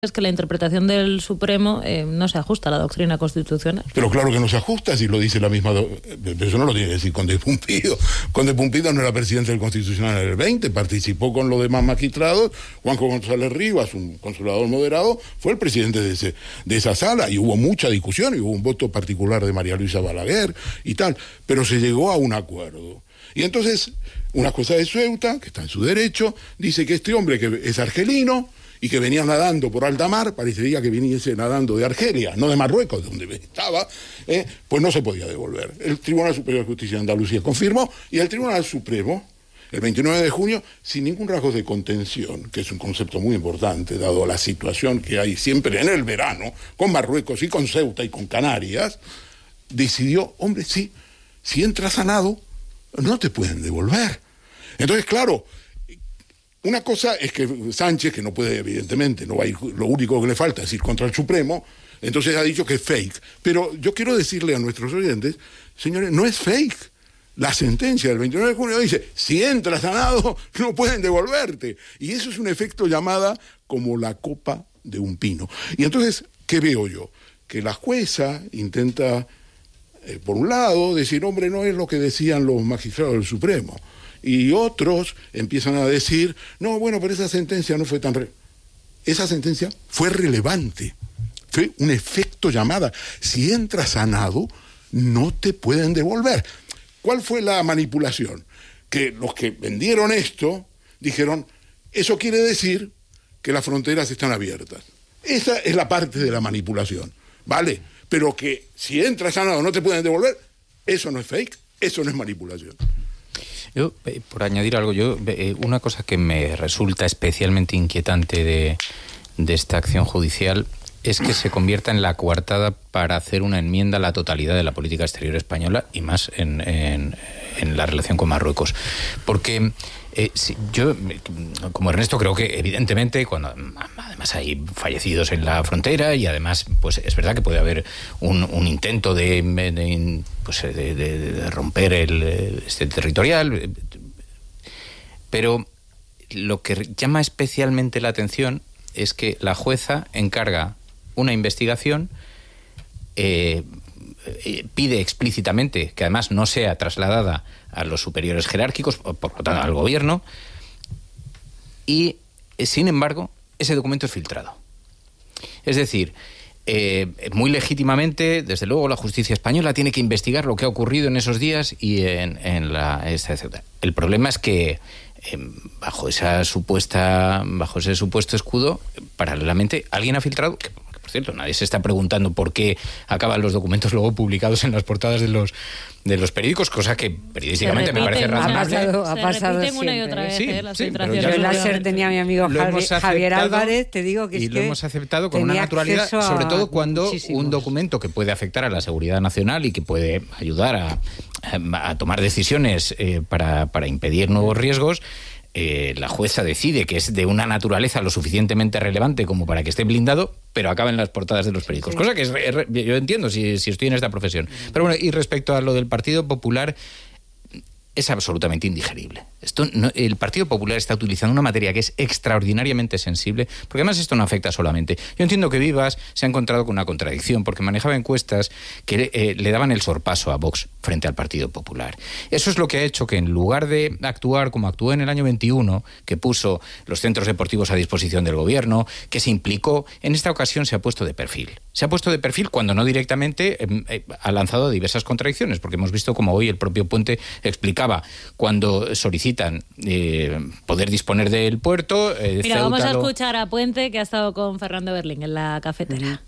es que la interpretación del Supremo no se ajusta a la doctrina constitucional. Pero claro que no se ajusta, si lo dice la misma... Eso no lo tiene que decir Conde Pumpido. Conde Pumpido no era presidente del Constitucional en el 20, participó con los demás magistrados. Juanjo González Rivas, un conservador moderado, fue el presidente de esa sala, y hubo mucha discusión, y hubo un voto particular de María Luisa Balaguer y tal, pero se llegó a un acuerdo. Y entonces, una jueza de Ceuta, que está en su derecho, dice que este hombre, que es argelino, y que venía nadando por alta mar, parecería que viniese nadando de Argelia, no de Marruecos, donde estaba, pues no se podía devolver. El Tribunal Superior de Justicia de Andalucía confirmó, y el Tribunal Supremo, el 29 de junio, sin ningún rasgo de contención, que es un concepto muy importante, dado la situación que hay siempre en el verano, con Marruecos y con Ceuta y con Canarias, decidió, hombre, sí, si entras sanado, no te pueden devolver. Entonces, claro, una cosa es que Sánchez, que no puede, evidentemente, no va a ir, lo único que le falta es ir contra el Supremo, entonces ha dicho que es fake. Pero yo quiero decirle a nuestros oyentes, señores, no es fake. La sentencia del 29 de junio dice, si entras sanado, no pueden devolverte. Y eso es un efecto llamada como la copa de un pino. Y entonces, ¿qué veo yo? Que la jueza intenta, por un lado, decir, hombre, no es lo que decían los magistrados del Supremo. Y otros empiezan a decir, no, bueno, pero esa sentencia no fue tan... Esa sentencia fue relevante, fue un efecto llamada. Si entras sanado, no te pueden devolver. ¿Cuál fue la manipulación? Que los que vendieron esto dijeron, eso quiere decir que las fronteras están abiertas. Esa es la parte de la manipulación, ¿vale? Pero que si entras sanado no te pueden devolver, eso no es fake, eso no es manipulación. Yo, por añadir algo, una cosa que me resulta especialmente inquietante de esta acción judicial es que se convierta en la coartada para hacer una enmienda a la totalidad de la política exterior española, y más en la relación con Marruecos. Porque yo, como Ernesto, creo que evidentemente, cuando además hay fallecidos en la frontera, y además pues es verdad que puede haber un intento de romper este territorial, pero lo que llama especialmente la atención es que la jueza encarga una investigación, pide explícitamente que además no sea trasladada a los superiores jerárquicos, por lo tanto al gobierno, y sin embargo ese documento es filtrado. Es decir, muy legítimamente, desde luego, la justicia española tiene que investigar lo que ha ocurrido en esos días y en esta Ceuta. El problema es que bajo ese supuesto escudo, paralelamente alguien ha filtrado, que por cierto nadie se está preguntando por qué acaban los documentos luego publicados en las portadas de los periódicos, cosa que periodísticamente me parece razonable. Ha pasado repiten una y otra vez, las filtraciones. Yo en la SER tenía a mi amigo Javier Álvarez, te digo que y lo hemos aceptado con una naturalidad, sobre todo cuando un documento que puede afectar a la seguridad nacional y que puede ayudar a tomar decisiones para impedir nuevos riesgos, la jueza decide que es de una naturaleza lo suficientemente relevante como para que esté blindado, pero acaba en las portadas de los periódicos. Sí. Cosa que yo entiendo si estoy en esta profesión. Pero bueno, y respecto a lo del Partido Popular, es absolutamente indigerible. El Partido Popular está utilizando una materia que es extraordinariamente sensible, porque además esto no afecta solamente. Yo entiendo que Vivas se ha encontrado con una contradicción, porque manejaba encuestas que le daban el sorpaso a Vox frente al Partido Popular. Eso es lo que ha hecho que, en lugar de actuar como actuó en el año 21, que puso los centros deportivos a disposición del gobierno, que se implicó, en esta ocasión se ha puesto de perfil. Se ha puesto de perfil cuando no directamente ha lanzado diversas contradicciones, porque hemos visto como hoy el propio Puente explicaba cuando solicitan poder disponer del puerto. Mira, vamos a escuchar a Puente, que ha estado con Fernando Berlín en la cafetera.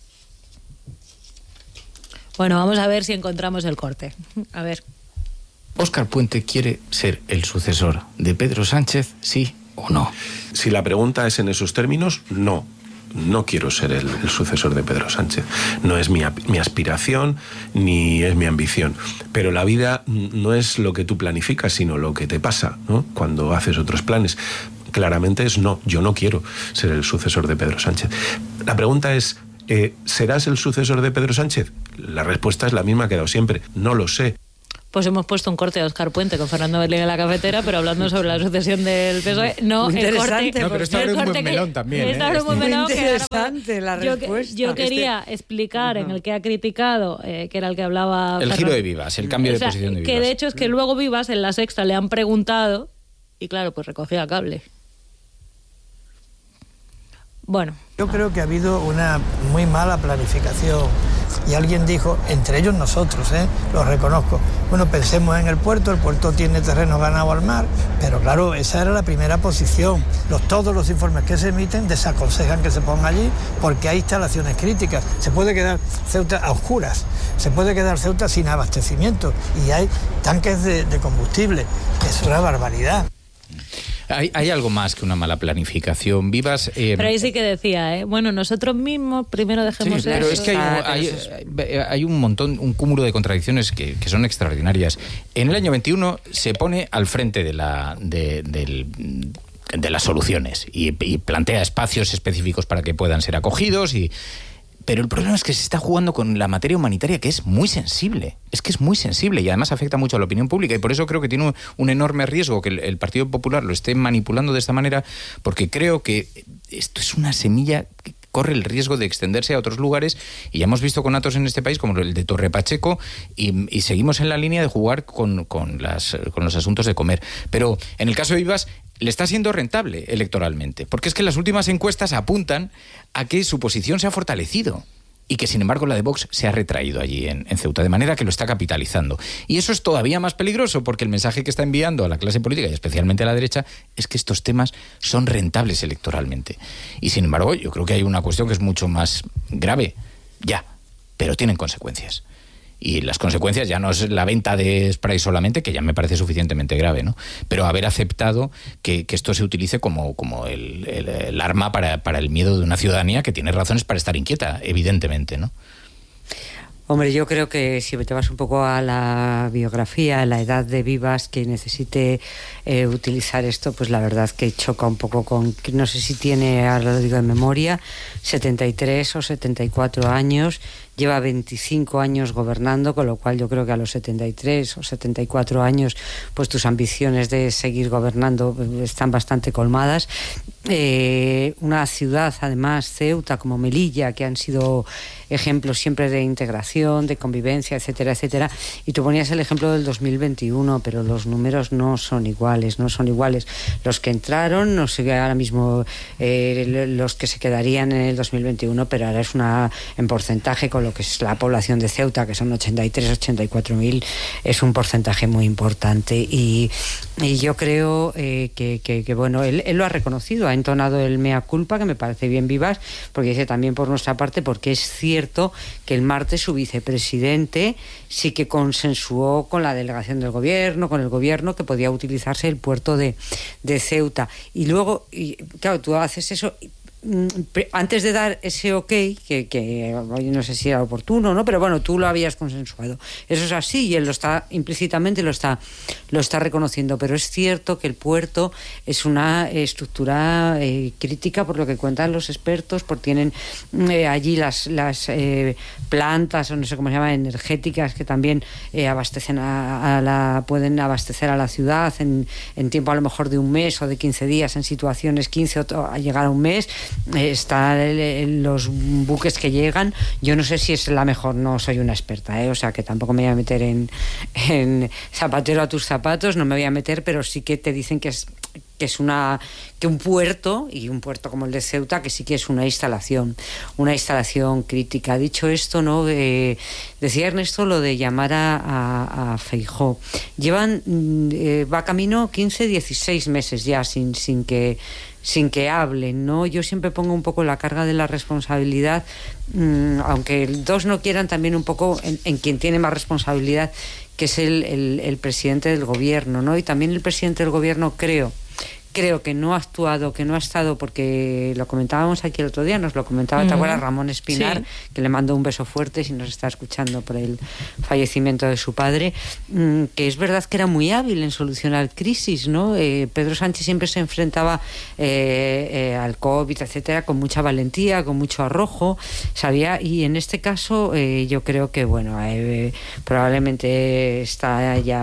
Bueno, vamos a ver si encontramos el corte. A ver. ¿Óscar Puente quiere ser el sucesor de Pedro Sánchez, sí o no? Si la pregunta es en esos términos, no. No quiero ser el sucesor de Pedro Sánchez. No es mi aspiración ni es mi ambición. Pero la vida no es lo que tú planificas, sino lo que te pasa, ¿no? Cuando haces otros planes. Claramente es no. Yo no quiero ser el sucesor de Pedro Sánchez. La pregunta es, ¿serás el sucesor de Pedro Sánchez? La respuesta es la misma que he dado siempre. No lo sé. Pues hemos puesto un corte de Óscar Puente con Fernando Berlín en la cafetera, pero hablando sobre la sucesión del PSOE. No, el corte. No, pero esto abre un buen melón también. Esto abre un buen melón. Interesante la respuesta. Yo quería explicar en el que ha criticado, que era el que hablaba. El giro de Vivas, el cambio de posición de Vivas. Que de hecho es que luego Vivas en La Sexta le han preguntado y claro, pues recogía cable. Bueno. Yo creo que ha habido una muy mala planificación y alguien dijo, entre ellos nosotros, lo reconozco, bueno, pensemos en el puerto tiene terreno ganado al mar, pero claro, esa era la primera posición. Todos los informes que se emiten desaconsejan que se ponga allí porque hay instalaciones críticas. Se puede quedar Ceuta a oscuras, se puede quedar Ceuta sin abastecimiento y hay tanques de combustible. Es una barbaridad. Hay algo más que una mala planificación. Vivas... Pero ahí sí que decía, bueno, nosotros mismos primero dejemos eso. Pero es que hay un montón, un cúmulo de contradicciones que son extraordinarias. En el año 21 se pone al frente de las soluciones y plantea espacios específicos para que puedan ser acogidos pero el problema es que se está jugando con la materia humanitaria, que es muy sensible. Es que es muy sensible y además afecta mucho a la opinión pública. Y por eso creo que tiene un enorme riesgo que el Partido Popular lo esté manipulando de esta manera, porque creo que esto es una semilla que corre el riesgo de extenderse a otros lugares. Y ya hemos visto conatos en este país, como el de Torre Pacheco, y seguimos en la línea de jugar con los asuntos de comer. Pero en el caso de Vivas, le está siendo rentable electoralmente, porque es que las últimas encuestas apuntan a que su posición se ha fortalecido y que sin embargo la de Vox se ha retraído allí en Ceuta, de manera que lo está capitalizando. Y eso es todavía más peligroso porque el mensaje que está enviando a la clase política y especialmente a la derecha es que estos temas son rentables electoralmente. Y sin embargo yo creo que hay una cuestión que es mucho más grave, pero tienen consecuencias. Y las consecuencias ya no es la venta de spray solamente, que ya me parece suficientemente grave, ¿no? Pero haber aceptado que esto se utilice como el arma para el miedo de una ciudadanía que tiene razones para estar inquieta, evidentemente, ¿no? Hombre, yo creo que si te vas un poco a la biografía, a la edad de Vivas, que necesite utilizar esto, pues la verdad que choca un poco con, no sé si tiene, ahora lo digo de memoria, 73 o 74 años, lleva 25 años gobernando, con lo cual yo creo que a los 73 o 74 años, pues tus ambiciones de seguir gobernando están bastante colmadas. Una ciudad, además, Ceuta, como Melilla, que han sido ejemplos siempre de integración, de convivencia, etcétera, etcétera. Y tú ponías el ejemplo del 2021, pero los números no son iguales. Los que entraron, no sé ahora mismo los que se quedarían en el 2021, pero ahora es en porcentaje con lo que es la población de Ceuta, que son 84.000, es un porcentaje muy importante. Y yo creo que bueno, él lo ha reconocido, ha entonado el mea culpa, que me parece bien Vivas, porque dice también por nuestra parte, porque es cierto que el martes su vicepresidente sí que consensuó con la delegación del gobierno, con el gobierno, que podía utilizarse el puerto de Ceuta. Y luego, claro, tú haces eso antes de dar ese ok, que no sé si era oportuno, ¿no? Pero bueno, tú lo habías consensuado. Eso es así y él implícitamente lo está reconociendo. Pero es cierto que el puerto es una estructura crítica, por lo que cuentan los expertos, porque tienen allí las plantas, o no sé cómo se llama, energéticas, que también abastecen pueden abastecer a la ciudad en tiempo a lo mejor de un mes o de 15 días, en situaciones 15 o a llegar a un mes. Están los buques que llegan. Yo no sé si es la mejor, no soy una experta, o sea que tampoco me voy a meter en zapatero a tus zapatos, no me voy a meter, pero sí que te dicen que un puerto, y un puerto como el de Ceuta, que sí que es una instalación crítica. Dicho esto, ¿no? Decía Ernesto lo de llamar a Feijóo. Va camino 16 meses ya sin que hablen, ¿no? Yo siempre pongo un poco la carga de la responsabilidad, aunque dos no quieran, también un poco en quien tiene más responsabilidad, que es el presidente del gobierno, ¿no? Y también el presidente del gobierno creo creo que no ha actuado, que no ha estado, porque lo comentábamos aquí el otro día, nos lo comentaba, ¿te acuerdas? Ramón Espinar, que le mandó un beso fuerte si nos está escuchando por el fallecimiento de su padre, que es verdad que era muy hábil en solucionar crisis, ¿no? Pedro Sánchez siempre se enfrentaba al COVID, etcétera, con mucha valentía, con mucho arrojo, sabía, y en este caso yo creo que, bueno, probablemente está ya,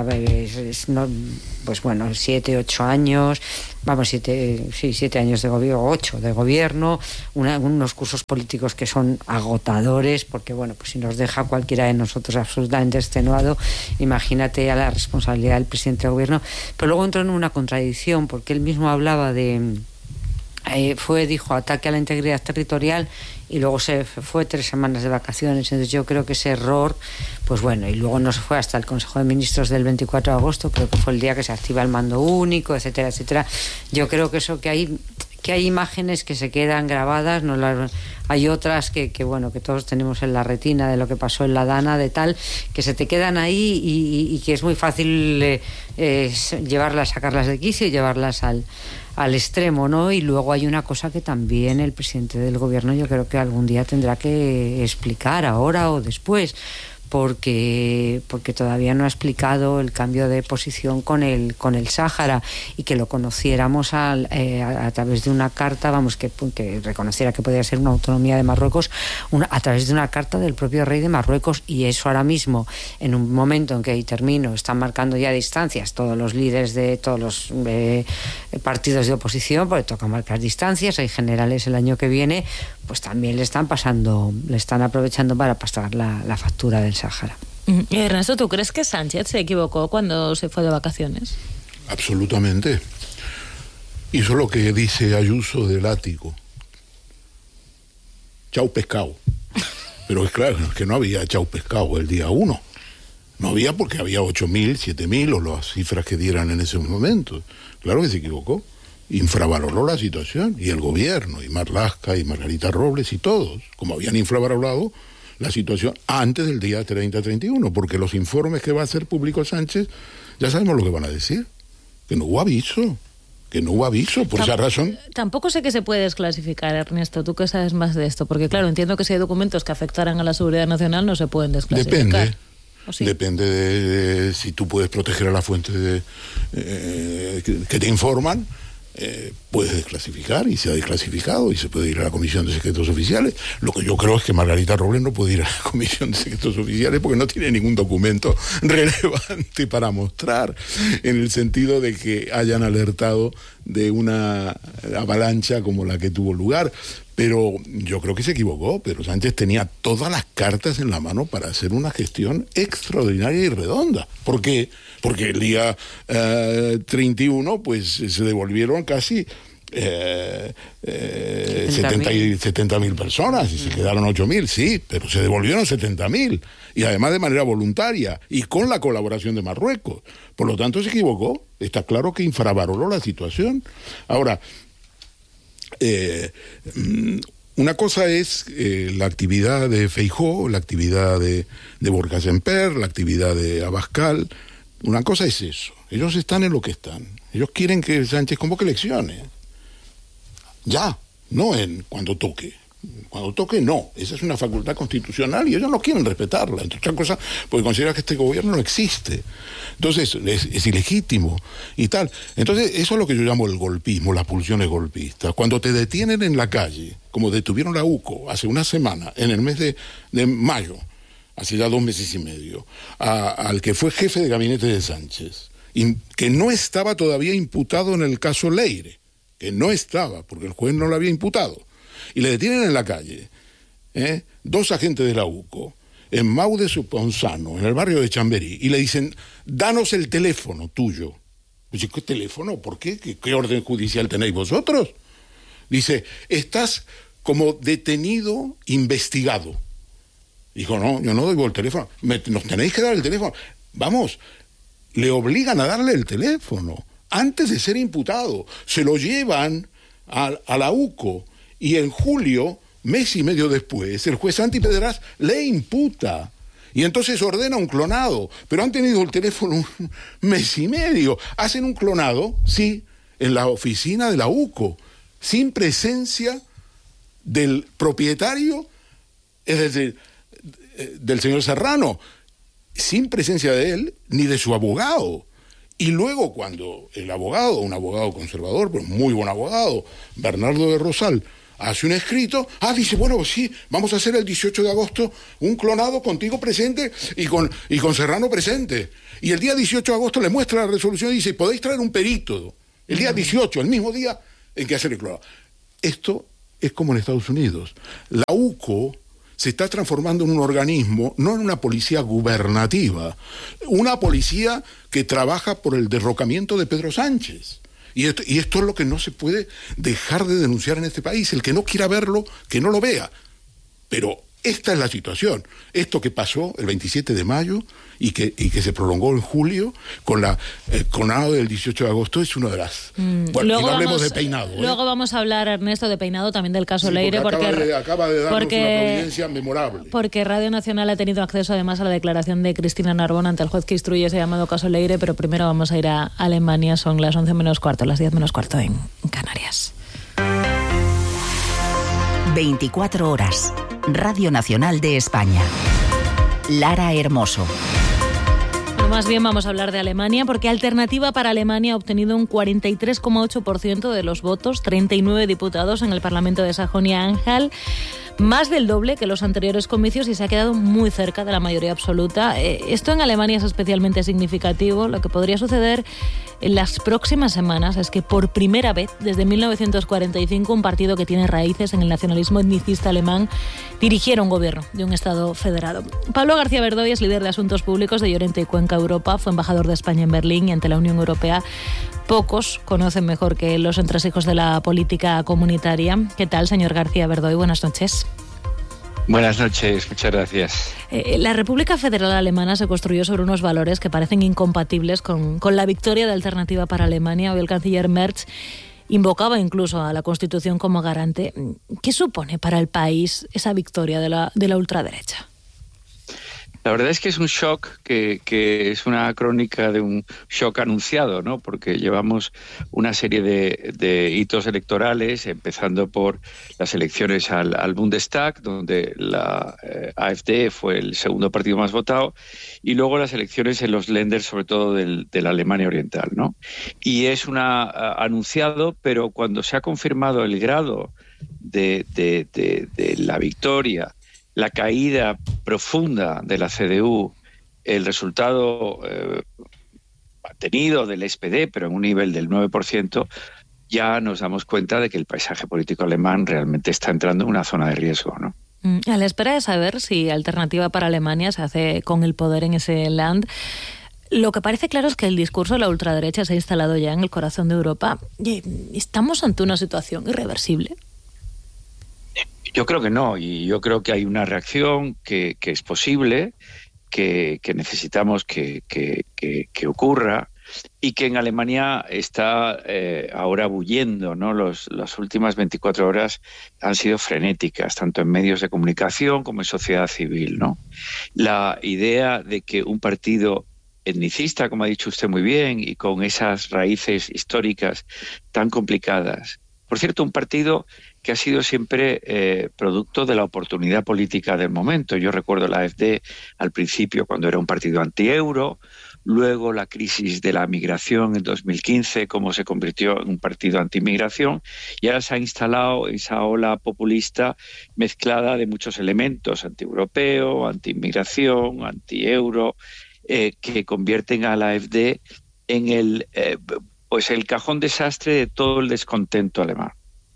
pues bueno, 7, 8 años, vamos, 7 años de gobierno, 8 de gobierno, unos cursos políticos que son agotadores, porque bueno, pues si nos deja cualquiera de nosotros absolutamente extenuado, imagínate a la responsabilidad del presidente del gobierno. Pero luego entró en una contradicción, porque él mismo hablaba de... dijo ataque a la integridad territorial, y luego se fue 3 semanas de vacaciones. Entonces yo creo que ese error, pues bueno, y luego no se fue hasta el Consejo de Ministros del 24 de agosto, creo que fue el día que se activa el mando único, etcétera, etcétera. Yo creo que eso, que hay imágenes que se quedan grabadas, hay otras que bueno, que todos tenemos en la retina de lo que pasó en la Dana, de tal, que se te quedan ahí y que es muy fácil sacarlas de quicio y llevarlas al extremo, ¿no? Y luego hay una cosa que también el presidente del gobierno yo creo que algún día tendrá que explicar, ahora o después, porque todavía no ha explicado el cambio de posición con el Sáhara, y que lo conociéramos a través de una carta, vamos, que reconociera que podía ser una autonomía de Marruecos a través de una carta del propio rey de Marruecos. Y eso ahora mismo, en un momento en que, y termino, están marcando ya distancias todos los líderes de todos los partidos de oposición, porque toca marcar distancias, hay generales el año que viene, pues también le están aprovechando para pasar la factura del Sáhara. Ernesto, ¿tú crees que Sánchez se equivocó cuando se fue de vacaciones? Absolutamente. Hizo lo que dice Ayuso del ático. Chau pescado. Pero es claro que no había chau pescado el día 1. No había, porque había 8.000, 7.000 o las cifras que dieran en ese momento. Claro que se equivocó. Infravaloró la situación, y el gobierno, y Marlaska, y Margarita Robles, y todos, como habían infravalorado la situación antes del día 30-31, porque los informes que va a hacer público Sánchez, ya sabemos lo que van a decir, que no hubo aviso, por esa razón. Tampoco sé que se puede desclasificar, Ernesto, tú que sabes más de esto, porque claro, entiendo que si hay documentos que afectaran a la seguridad nacional no se pueden desclasificar. Depende de si tú puedes proteger a la fuente que te informan. Puedes desclasificar, y se ha desclasificado, y se puede ir a la Comisión de Secretos Oficiales. Lo que yo creo es que Margarita Robles no puede ir a la Comisión de Secretos Oficiales porque no tiene ningún documento relevante para mostrar, en el sentido de que hayan alertado de una avalancha como la que tuvo lugar. Pero yo creo que se equivocó. Pedro Sánchez tenía todas las cartas en la mano para hacer una gestión extraordinaria y redonda. ¿Por qué? Porque el día 31 pues se devolvieron casi 70.000 personas, y se quedaron 8.000, sí, pero se devolvieron 70.000, y además de manera voluntaria y con la colaboración de Marruecos. Por lo tanto se equivocó. Está claro que infravaloró la situación. Ahora, una cosa es la actividad de Feijóo, la actividad de Borja Semper, la actividad de Abascal. Una cosa es eso. Ellos están en lo que están. Ellos quieren que Sánchez convoque elecciones. Ya, no cuando toque. Cuando toque, no. Esa es una facultad constitucional y ellos no quieren respetarla. Entre otras cosas, porque consideran que este gobierno no existe. Entonces, es ilegítimo y tal. Entonces, eso es lo que yo llamo el golpismo, las pulsiones golpistas. Cuando te detienen en la calle, como detuvieron la UCO hace una semana, en el mes de mayo, hace ya 2 meses y medio, al que fue jefe de gabinete de Sánchez, que no estaba todavía imputado en el caso Leire, que no estaba, porque el juez no lo había imputado, y le detienen en la calle, 2 agentes de la UCO, en Mau de Suponzano, en el barrio de Chamberí, y le dicen, danos el teléfono tuyo. Dice, ¿qué teléfono? ¿Por qué? ¿Qué orden judicial tenéis vosotros? Dice, estás como detenido, investigado. Dijo, no, yo no doy el teléfono, nos tenéis que dar el teléfono. Vamos, le obligan a darle el teléfono antes de ser imputado. Se lo llevan a la UCO, y en julio, mes y medio después, el juez Santi Pedraz le imputa. Y entonces ordena un clonado. Pero han tenido el teléfono un mes y medio. Hacen un clonado, sí, en la oficina de la UCO, sin presencia del propietario, es decir, del señor Serrano, sin presencia de él ni de su abogado. Y luego cuando el abogado, un abogado conservador, pero muy buen abogado, Bernardo de Rosal, hace un escrito, dice, bueno, sí, vamos a hacer el 18 de agosto un clonado contigo presente y con Serrano presente. Y el día 18 de agosto le muestra la resolución y dice, podéis traer un perito. El día 18, el mismo día en que hacer el clonado. Esto es como en Estados Unidos. La UCO se está transformando en un organismo, no en una policía gubernativa, una policía que trabaja por el derrocamiento de Pedro Sánchez. Y esto es lo que no se puede dejar de denunciar en este país. El que no quiera verlo, que no lo vea. Pero esta es la situación. Esto que pasó el 27 de mayo y que se prolongó en julio con la clonado del 18 de agosto es una de las... Bueno, y no hablemos de Peinado. Luego vamos a hablar, Ernesto, de Peinado, también del caso Leire, porque acaba de darnos una providencia memorable. Porque Radio Nacional ha tenido acceso además a la declaración de Cristina Narbona ante el juez que instruye ese llamado caso Leire, pero primero vamos a ir a Alemania, son las 11 menos cuarto, las 10 menos cuarto en Canarias. 24 horas. Radio Nacional de España. Lara Hermoso. Más bien vamos a hablar de Alemania, porque Alternativa para Alemania ha obtenido un 43,8% de los votos, 39 diputados en el Parlamento de Sajonia-Anhalt, más del doble que los anteriores comicios, y se ha quedado muy cerca de la mayoría absoluta. Esto en Alemania es especialmente significativo. Lo que podría suceder en las próximas semanas es que por primera vez desde 1945 un partido que tiene raíces en el nacionalismo etnicista alemán dirigiera un gobierno de un Estado federado. Pablo García Verdoy es líder de Asuntos Públicos de Llorente y Cuenca Europa, fue embajador de España en Berlín y ante la Unión Europea. Pocos conocen mejor que los entresijos de la política comunitaria. ¿Qué tal, señor García Verdoy? Buenas noches. Buenas noches, muchas gracias. La República Federal Alemana se construyó sobre unos valores que parecen incompatibles con la victoria de Alternativa para Alemania. Hoy el canciller Merz invocaba incluso a la Constitución como garante. ¿Qué supone para el país esa victoria de la ultraderecha? La verdad es que es un shock que es una crónica de un shock anunciado, ¿no? Porque llevamos una serie de hitos electorales, empezando por las elecciones al Bundestag, donde la AfD fue el segundo partido más votado, y luego las elecciones en los Länder, sobre todo de la Alemania Oriental, ¿no? Y es anunciado, pero cuando se ha confirmado el grado de la victoria, la caída profunda de la CDU, el resultado mantenido del SPD, pero en un nivel del 9%, ya nos damos cuenta de que el paisaje político alemán realmente está entrando en una zona de riesgo, ¿no? A la espera de saber si Alternativa para Alemania se hace con el poder en ese land, lo que parece claro es que el discurso de la ultraderecha se ha instalado ya en el corazón de Europa. ¿Estamos ante una situación irreversible? Yo creo que no, y yo creo que hay una reacción que es posible, que necesitamos que ocurra, y que en Alemania está ahora bulliendo, ¿no? Las últimas 24 horas han sido frenéticas, tanto en medios de comunicación como en sociedad civil, ¿no? La idea de que un partido etnicista, como ha dicho usted muy bien, y con esas raíces históricas tan complicadas, por cierto, un partido que ha sido siempre producto de la oportunidad política del momento. Yo recuerdo la AfD al principio cuando era un partido anti-euro, luego la crisis de la migración en 2015, cómo se convirtió en un partido anti-migración, y ahora se ha instalado esa ola populista mezclada de muchos elementos, anti-europeo, anti-inmigración, anti-euro, que convierten a la AfD en el cajón desastre de todo el descontento alemán.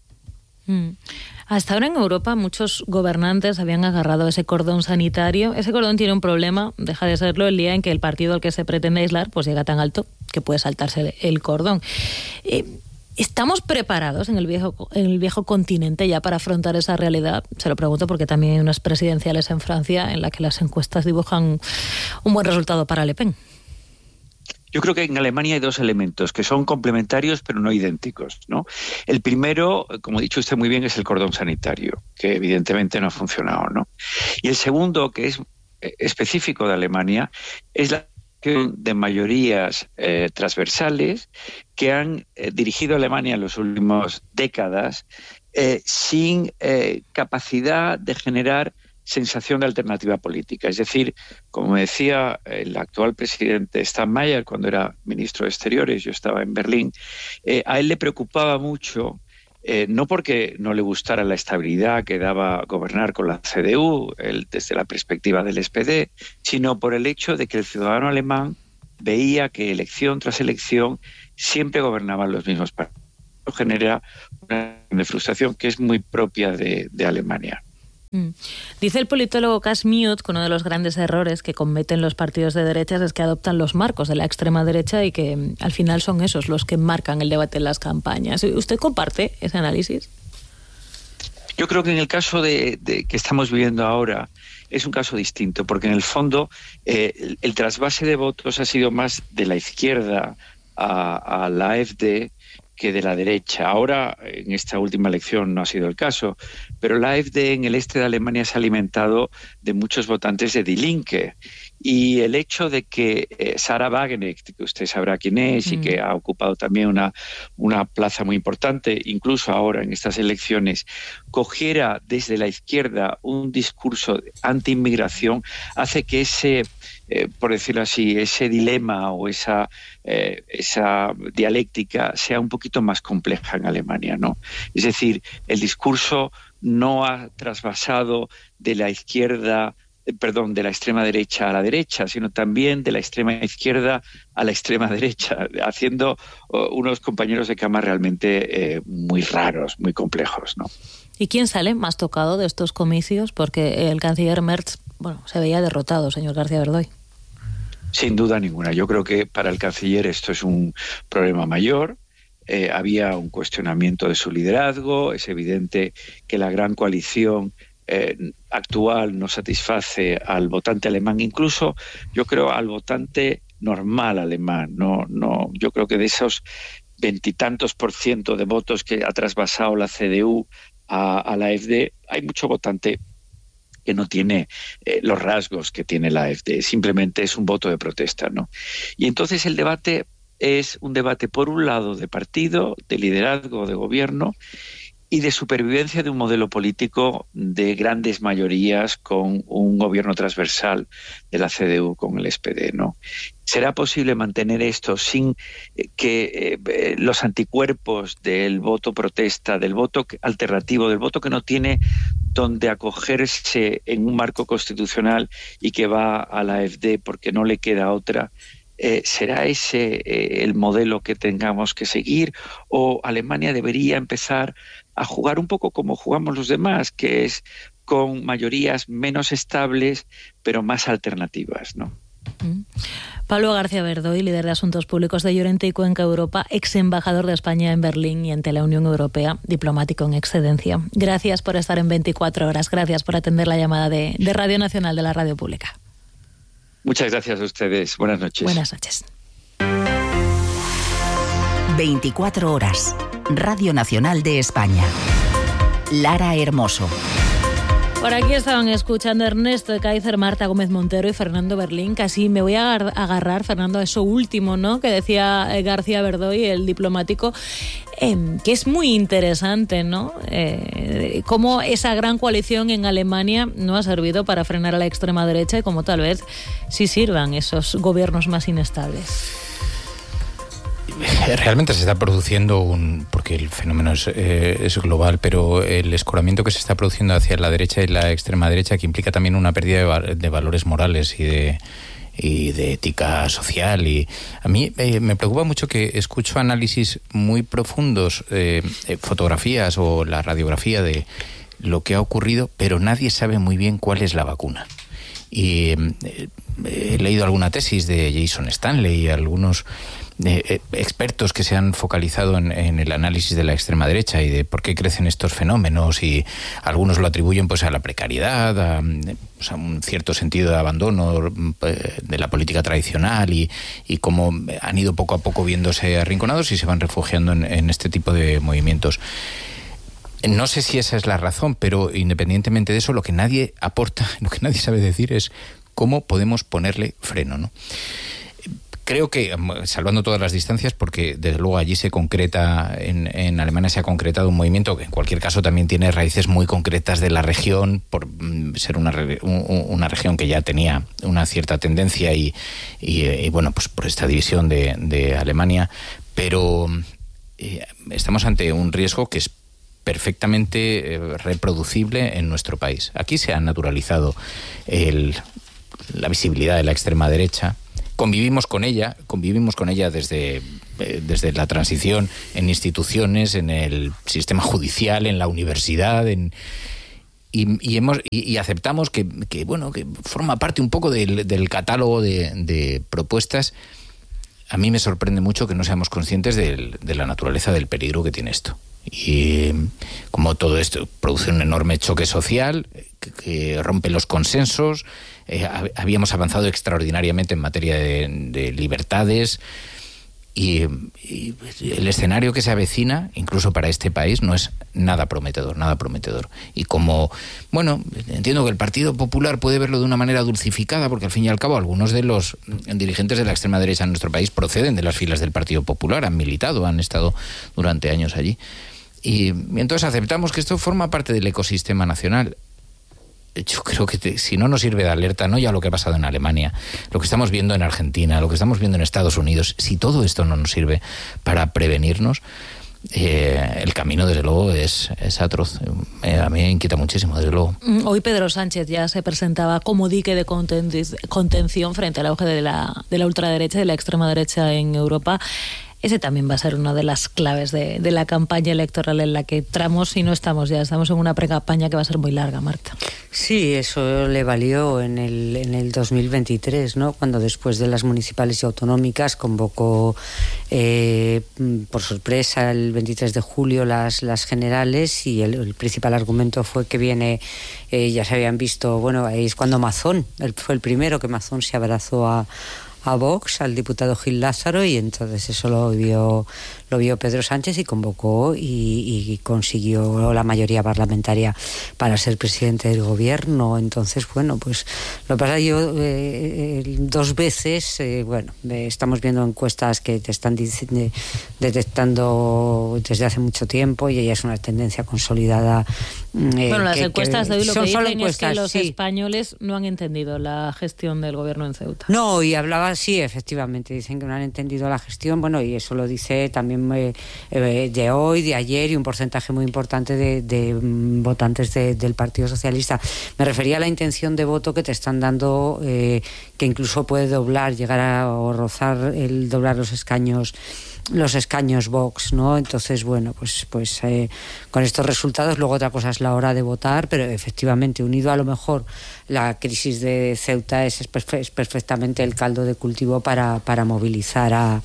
Hasta ahora en Europa muchos gobernantes habían agarrado ese cordón sanitario. Ese cordón tiene un problema, deja de serlo el día en que el partido al que se pretende aislar pues llega tan alto que puede saltarse el cordón. ¿Estamos preparados en el viejo continente ya para afrontar esa realidad? Se lo pregunto porque también hay unas presidenciales en Francia en las que las encuestas dibujan un buen resultado para Le Pen. Yo creo que en Alemania hay dos elementos que son complementarios pero no idénticos, ¿no? El primero, como ha dicho usted muy bien, es el cordón sanitario, que evidentemente no ha funcionado, ¿no? Y el segundo, que es específico de Alemania, es la de mayorías transversales que han dirigido a Alemania en las últimas décadas sin capacidad de generar sensación de alternativa política. Es decir, como decía el actual presidente Steinmeier cuando era ministro de Exteriores, yo estaba en Berlín, a él le preocupaba mucho, no porque no le gustara la estabilidad que daba gobernar con la CDU desde la perspectiva del SPD, sino por el hecho de que el ciudadano alemán veía que elección tras elección siempre gobernaban los mismos partidos. Eso genera una frustración que es muy propia de Alemania. Dice el politólogo Cas Miut que uno de los grandes errores que cometen los partidos de derechas es que adoptan los marcos de la extrema derecha y que al final son esos los que marcan el debate en las campañas. ¿Usted comparte ese análisis? Yo creo que en el caso de que estamos viviendo ahora es un caso distinto, porque en el fondo el trasvase de votos ha sido más de la izquierda a la AfD que de la derecha. Ahora, en esta última elección no ha sido el caso, pero la AfD en el este de Alemania se ha alimentado de muchos votantes de Die Linke. Y el hecho de que Sarah Wagenknecht, que usted sabrá quién es y que ha ocupado también una plaza muy importante, incluso ahora en estas elecciones, cogiera desde la izquierda un discurso anti-inmigración, hace que ese, por decirlo así, ese dilema o esa dialéctica sea un poquito más compleja en Alemania, ¿no? Es decir, el discurso no ha trasvasado de la extrema derecha a la derecha, sino también de la extrema izquierda a la extrema derecha, haciendo unos compañeros de cama realmente muy raros, muy complejos, ¿no? ¿Y quién sale más tocado de estos comicios? Porque el canciller Merz, se veía derrotado, señor García Verdoy. Sin duda ninguna. Yo creo que para el canciller esto es un problema mayor. Había un cuestionamiento de su liderazgo. Es evidente que la gran coalición actual no satisface al votante alemán, incluso yo creo al votante normal alemán. No, yo creo que de esos 20% de votos que ha trasvasado la CDU a la AfD, hay mucho votante que no tiene los rasgos que tiene la AfD, simplemente es un voto de protesta, ¿no? Y entonces el debate es un debate, por un lado, de partido, de liderazgo, de gobierno, y de supervivencia de un modelo político de grandes mayorías con un gobierno transversal de la CDU con el SPD, ¿no? ¿Será posible mantener esto sin que los anticuerpos del voto protesta, del voto alternativo, del voto que no tiene donde acogerse en un marco constitucional y que va a la AfD porque no le queda otra? ¿Será ese el modelo que tengamos que seguir? ¿O Alemania debería empezar a jugar un poco como jugamos los demás, que es con mayorías menos estables pero más alternativas, ¿no? Pablo García Verdoy, líder de Asuntos Públicos de Llorente y Cuenca Europa, ex embajador de España en Berlín y ante la Unión Europea, diplomático en excedencia. Gracias por estar en 24 horas, gracias por atender la llamada de Radio Nacional, de la Radio Pública. Muchas gracias a ustedes. Buenas noches. Buenas noches. 24 horas. Radio Nacional de España. Lara Hermoso. Por aquí estaban escuchando Ernesto de Kaiser, Marta Gómez Montero y Fernando Berlín. Casi me voy a agarrar, Fernando, a eso último, ¿no?, que decía García Verdoy, el diplomático, que es muy interesante, ¿no? Cómo esa gran coalición en Alemania no ha servido para frenar a la extrema derecha y cómo tal vez sí sirvan esos gobiernos más inestables. Realmente se está produciendo porque el fenómeno es global, pero el escoramiento que se está produciendo hacia la derecha y la extrema derecha, que implica también una pérdida de valores morales y de ética social. Y a mí me preocupa mucho que escucho análisis muy profundos, fotografías o la radiografía de lo que ha ocurrido, pero nadie sabe muy bien cuál es la vacuna. Y he leído alguna tesis de Jason Stanley y algunos expertos que se han focalizado en el análisis de la extrema derecha y de por qué crecen estos fenómenos, y algunos lo atribuyen pues a la precariedad, a un cierto sentido de abandono de la política tradicional y cómo han ido poco a poco viéndose arrinconados y se van refugiando en este tipo de movimientos. No sé si esa es la razón, pero independientemente de eso, lo que nadie aporta, lo que nadie sabe decir es cómo podemos ponerle freno, ¿no? Creo que, salvando todas las distancias, porque desde luego allí se concreta, en Alemania se ha concretado un movimiento que en cualquier caso también tiene raíces muy concretas de la región, por ser una región que ya tenía una cierta tendencia y bueno, pues por esta división de Alemania, pero estamos ante un riesgo que es perfectamente reproducible en nuestro país. Aquí se ha naturalizado la visibilidad de la extrema derecha. Convivimos con ella desde la transición en instituciones, en el sistema judicial, en la universidad, y aceptamos que forma parte un poco del catálogo de propuestas. A mí me sorprende mucho que no seamos conscientes de la naturaleza del peligro que tiene esto. Y como todo esto produce un enorme choque social que rompe los consensos. Habíamos avanzado extraordinariamente en materia de libertades y el escenario que se avecina, incluso para este país, no es nada prometedor. Y como, entiendo que el Partido Popular puede verlo de una manera dulcificada, porque al fin y al cabo algunos de los dirigentes de la extrema derecha en nuestro país proceden de las filas del Partido Popular, han militado, han estado durante años allí. Y entonces aceptamos que esto forma parte del ecosistema nacional. Yo creo que si no nos sirve de alerta, no ya lo que ha pasado en Alemania, lo que estamos viendo en Argentina, lo que estamos viendo en Estados Unidos, si todo esto no nos sirve para prevenirnos, el camino desde luego es atroz. A mí me inquieta muchísimo, desde luego. Hoy Pedro Sánchez ya se presentaba como dique de contención frente al auge de la ultraderecha y de la extrema derecha en Europa. Ese también va a ser una de las claves de la campaña electoral en la que estamos en una pre-campaña que va a ser muy larga, Marta. Sí, eso le valió en el 2023, ¿no? Cuando después de las municipales y autonómicas convocó por sorpresa el 23 de julio las generales, y el principal argumento fue que ya se habían visto, ahí es cuando Mazón, fue el primero que Mazón se abrazó a Vox, al diputado Gil Lázaro, y entonces eso lo vio Pedro Sánchez y convocó y consiguió la mayoría parlamentaria para ser presidente del gobierno. Entonces, pues lo que pasa dos veces, estamos viendo encuestas que te están detectando desde hace mucho tiempo, y ya es una tendencia consolidada. Las encuestas de hoy lo que dicen es que los españoles no han entendido la gestión del gobierno en Ceuta. No, y hablaba, sí, efectivamente, dicen que no han entendido la gestión, y eso lo dice también de hoy, de ayer, y un porcentaje muy importante de votantes del Partido Socialista. Me refería a la intención de voto que te están dando, que incluso puede llegar o rozar el doblar los escaños Vox, ¿no? Entonces, pues con estos resultados, luego otra cosa es la hora de votar, pero efectivamente, unido a lo mejor la crisis de Ceuta, es perfectamente el caldo de cultivo para movilizar a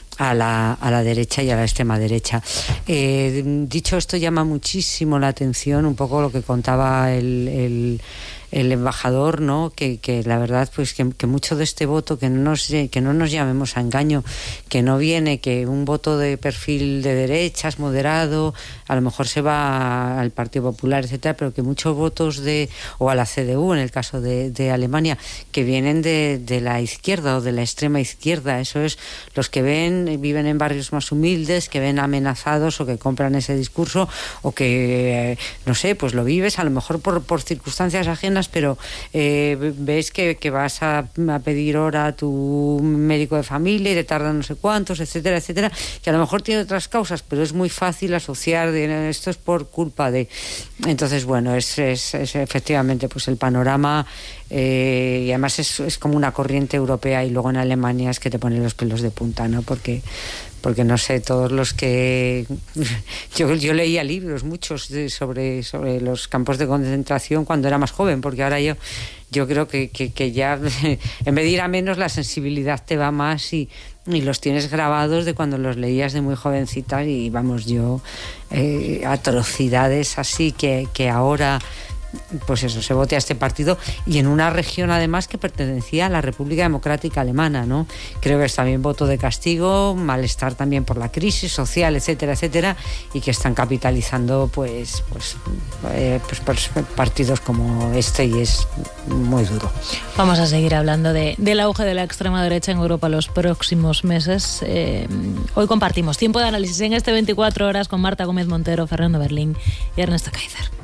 la derecha y a la extrema derecha. Dicho esto, llama muchísimo la atención un poco lo que contaba el embajador, ¿no? Que la verdad, pues que mucho de este voto, que no nos llamemos a engaño, que no viene, que un voto de perfil de derechas, moderado, a lo mejor se va al Partido Popular, etcétera, pero que muchos votos o a la CDU, en el caso de Alemania, que vienen de la izquierda o de la extrema izquierda. Eso es los que viven en barrios más humildes, que ven amenazados o que compran ese discurso, o que, no sé, pues lo vives a lo mejor por circunstancias ajenas, pero ves que vas a pedir hora a tu médico de familia y te tardan no sé cuántos, etcétera, etcétera, que a lo mejor tiene otras causas, pero es muy fácil asociar esto es por culpa de... Entonces, es efectivamente pues el panorama, y además es como una corriente europea, y luego en Alemania es que te pone los pelos de punta, ¿no? Porque no sé, todos los que... Yo leía libros, muchos, sobre los campos de concentración cuando era más joven, porque ahora yo creo que ya, en vez de ir a menos, la sensibilidad te va más, y los tienes grabados de cuando los leías de muy jovencita, y atrocidades así que ahora pues eso, se vote a este partido, y en una región además que pertenecía a la República Democrática Alemana, ¿no? Creo que es también voto de castigo, malestar también por la crisis social, etcétera, etcétera, y que están capitalizando pues partidos como este, y es muy duro. Vamos a seguir hablando del auge de la extrema derecha en Europa los próximos meses. Hoy compartimos tiempo de análisis en este 24 horas con Marta Gómez Montero, Fernando Berlín y Ernesto Kaiser.